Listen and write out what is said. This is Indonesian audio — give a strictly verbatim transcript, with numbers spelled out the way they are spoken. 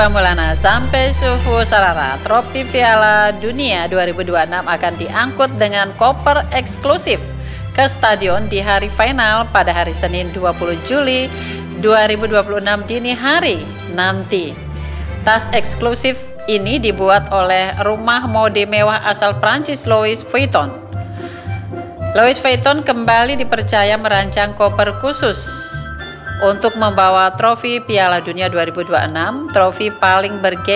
Maulana sampai sufu sarara, trofi Piala Dunia dua ribu dua puluh enam akan diangkut dengan koper eksklusif ke stadion di hari final pada hari Senin dua puluh Juli dua ribu dua puluh enam dini hari nanti. Tas eksklusif ini dibuat oleh rumah mode mewah asal Prancis Louis Vuitton. Louis Vuitton kembali dipercaya merancang koper khusus untuk membawa trofi Piala Dunia dua ribu dua puluh enam, trofi paling bergengsi